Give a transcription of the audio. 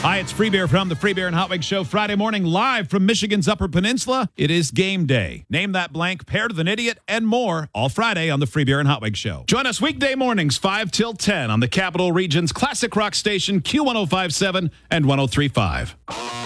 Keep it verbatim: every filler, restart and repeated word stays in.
Hi, it's Free Beer from the Free Beer and Hot Wings Show, Friday morning, live from Michigan's Upper Peninsula. It is game day. Name that blank, paired with an idiot, and more, all Friday on the Free Beer and Hot Wings Show. Join us weekday mornings, five till ten on the Capital Region's classic rock station, Q one oh five point seven and one oh three point five.